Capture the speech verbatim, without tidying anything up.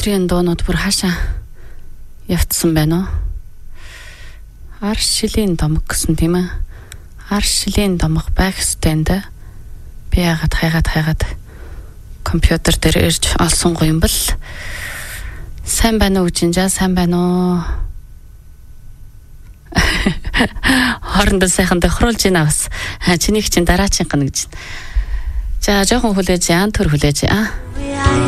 Өдрийн дуунууд бүр хаашаа явцсан байна уу? Ар шилийн домог гэсэн тийм ээ. Ар шилийн домог байх ёстой энэ. Би яагаад хайгаад хайгаад компьютер дээр ирж олсонгүй юм бол сайн байна уу Жинжаа, сайн байна уу? Хоорондоо сайхан тохируулж байна бас. Чинийх чинь дараачин гэнэ гэж. За жоохон хүлээж яан төр хүлээж аа.